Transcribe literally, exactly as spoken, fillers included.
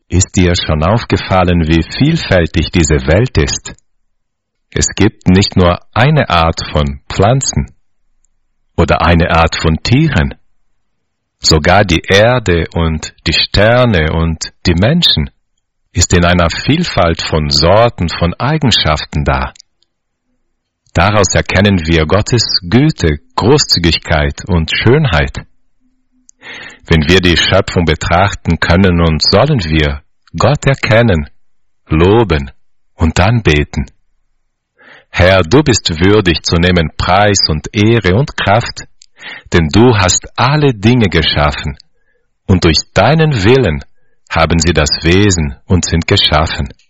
Ist dir schon aufgefallen, wie vielfältig diese Welt ist? Es gibt nicht nur eine Art von Pflanzen oder eine Art von Tieren. Sogar die Erde und die Sterne und die Menschen ist in einer Vielfalt von Sorten, von Eigenschaften da. Daraus erkennen wir Gottes Güte, Großzügigkeit und Schönheit. Wenn wir die Schöpfung betrachten, können und sollen wir Gott erkennen, loben und anbeten. Herr, du bist würdig zu nehmen Preis und Ehre und Kraft, denn du hast alle Dinge geschaffen, und durch deinen Willen haben sie das Wesen und sind geschaffen.